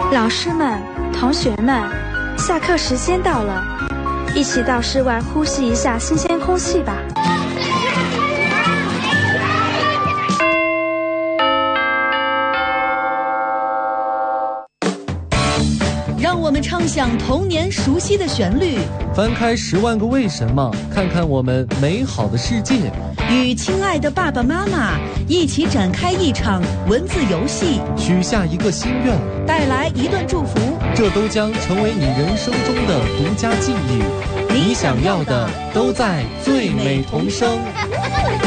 老师们、同学们，下课时间到了，一起到室外呼吸一下新鲜空气吧。 让我们唱响童年熟悉的旋律， 翻开10万个为什么，看看我们美好的世界， 与亲爱的爸爸妈妈一起展开一场文字游戏， 许下一个心愿， 带来一段祝福， 这都将成为你人生中的独家记忆。你想要的都在最美童声。